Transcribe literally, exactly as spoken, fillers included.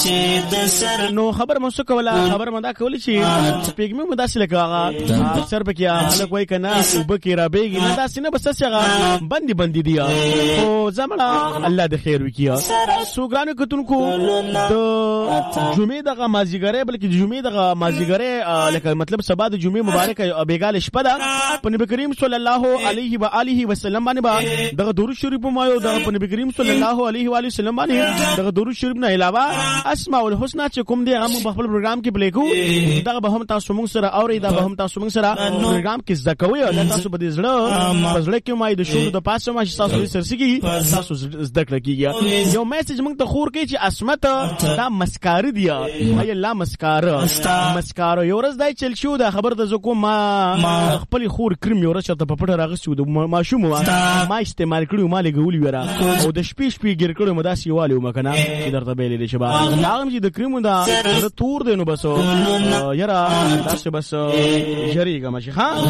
نو خبر مو څه کوله خبر مدا کولی چې پیګمې مو داسې لګا سر پکې خلک وای کنه وبکې را بیګی نه داسې نه بس څنګه بندي بندي دی او زمړه الله د خیر وکیا سوګرانو کتونکو د جمعې دغه مازیګره بلکې جمعې دغه مازیګره لکه مطلب سبا د جمعې مبارکه بیګال شپه ده په نبی کریم صلی الله علیه و آله وسلم باندې دغه درود شریف مو یو دغه په نبی کریم صلی الله علیه و آله وسلم باندې دغه درود شریف نه علاوه اسماء الحسنا چې کوم دی هم په خپل پروګرام کې پلی کو دغه به هم تاسو موږ سره اوري دا به هم تاسو موږ سره پروګرام کې زکوي او تاسو به دې زړه پزړه کې مای د شور د پاسه ما تاسو سرسګي تاسو زده کړی کیږي یو میسج موږ ته خور کې چې اسمت دا مسکار دی ای الله مسکار مسکار یو ورځ دای چل شو دا خبر د زکو ما خپل خور کریم یو ورځ ته په پټه راغسو د ماشوم ما استعمال کړو ما لګولې ورا او د شپې شپې ګر کړو مداسي والو مکنه چې درته بیلې دي شبا هغه چې د کریم دا تور دینو بسو یرا تاسو بس جریګه ماشي ها